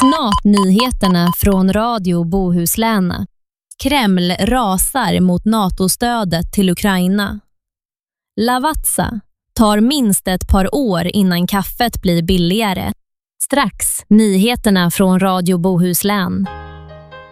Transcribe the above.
Snart nyheterna från Radio Bohuslän. Kreml rasar mot NATO-stödet till Ukraina. Lavazza tar minst ett par år innan kaffet blir billigare. Strax nyheterna från Radio Bohuslän.